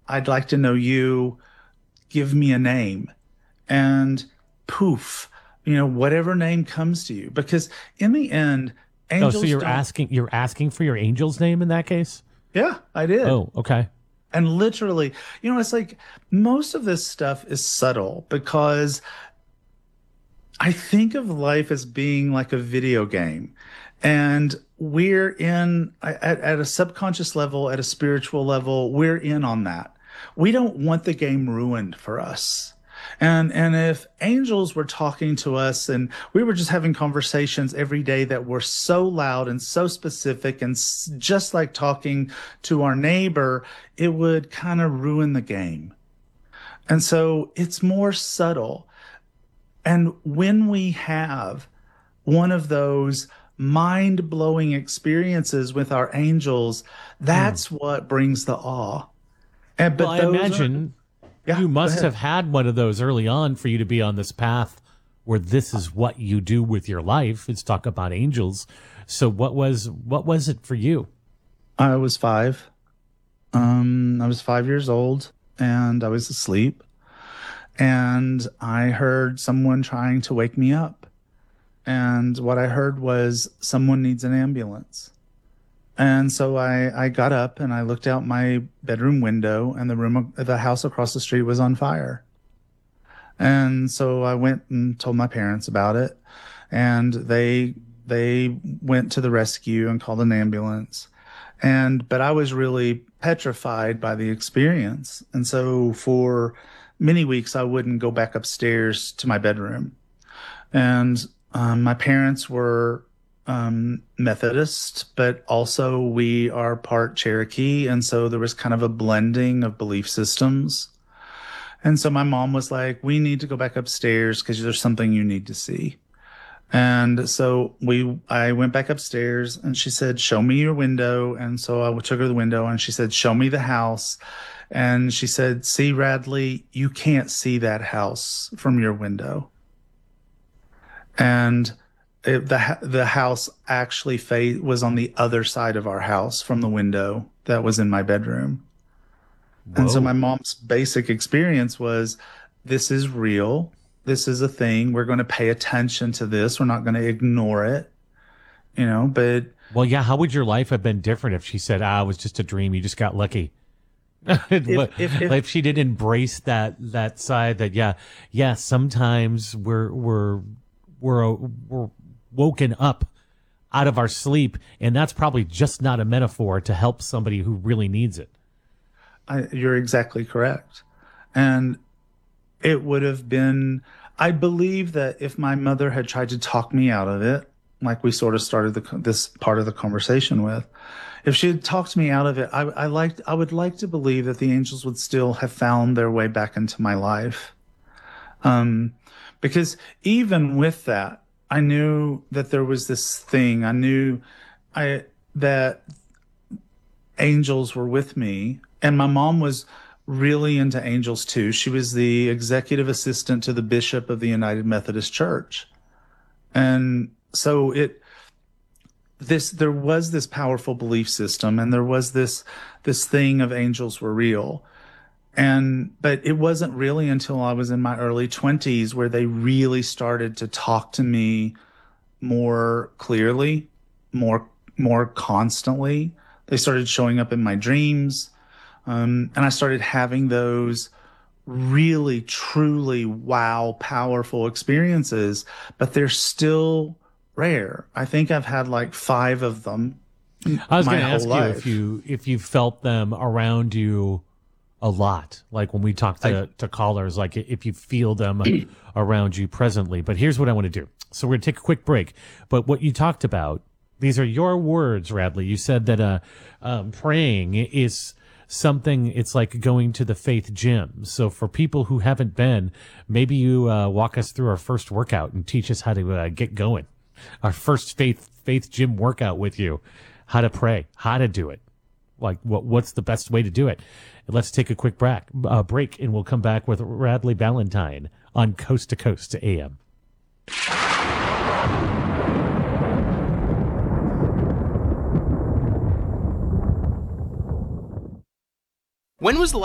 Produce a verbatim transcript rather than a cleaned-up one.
I'd like to know you. Give me a name. And poof, you know, whatever name comes to you. Because in the end, Oh, so angels you're don't, asking you're asking for your angel's name in that case? yeah, I did. Oh, okay. And literally, you know, it's like most of this stuff is subtle because I think of life as being like a video game. And we're in at, at a subconscious level, at a spiritual level, we're in on that. We don't want the game ruined for us. And and if angels were talking to us and we were just having conversations every day that were so loud and so specific and s- just like talking to our neighbor, it would kind of ruin the game. And so it's more subtle. And when we have one of those mind blowing experiences with our angels, Hmm. that's what brings the awe. And Well, but I those are, imagine yeah, you go must ahead. have had one of those early on for you to be on this path where this is what you do with your life. It's talk about angels. So what was what was it for you? I was five. Um, I was five years old and I was asleep. And I heard someone trying to wake me up. And what I heard was someone needs an ambulance. And so I, I got up and I looked out my bedroom window, and the room, the house across the street was on fire. And so I went and told my parents about it, and they they went to the rescue and called an ambulance. And but I was really petrified by the experience. And so for many weeks I wouldn't go back upstairs to my bedroom. And um, my parents were um, Methodist, but also we are part Cherokee. And so there was kind of a blending of belief systems. And so my mom was like, we need to go back upstairs because there's something you need to see. And so we, I went back upstairs and she said, show me your window. And so I took her to the window and she said, show me the house. And she said, see, Radley, you can't see that house from your window. And it, the the house actually fa- was on the other side of our house from the window that was in my bedroom. And so my Whoa. mom's basic experience was this is real. This is a thing. We're going to pay attention to this. We're not going to ignore it, you know, but Well, yeah, how would your life have been different if she said, "Ah, it was just a dream. You just got lucky." if Like if if if she did embrace that that side that yeah, yeah, sometimes we're we're we're we're woken up out of our sleep, and that's probably just not a metaphor to help somebody who really needs it. I, you're exactly correct. And it would have been, I believe that if my mother had tried to talk me out of it, like we sort of started the, this part of the conversation with, if she had talked me out of it, I, I liked, I would like to believe that the angels would still have found their way back into my life. Um, because even with that, I knew that there was this thing. I knew I that angels were with me, and my mom was really into angels too. She was the executive assistant to the bishop of the United Methodist Church. And so it this there was this powerful belief system, and there was this this thing of angels were real. And but it wasn't really until I was in my early twenties where they really started to talk to me more clearly, more more constantly. They started showing up in my dreams. Um, and I started having those really, truly wow, powerful experiences, but they're still rare. I think I've had like five of them I was my going to whole ask you if life. you if you felt them around you a lot, like when we talk I to to callers, like if you feel them around you presently. But here's what I want to do. So we're going to take a quick break. But what you talked about, these are your words, Radley. You said that uh, um, praying is something. It's like going to the faith gym. So for people who haven't been, maybe you uh, walk us through our first workout and teach us how to uh, get going. Our first faith faith gym workout with you, how to pray, how to do it, like what what's the best way to do it. Let's take a quick break, uh, break, and we'll come back with Radley Ballantyne on Coast to Coast A M. When was the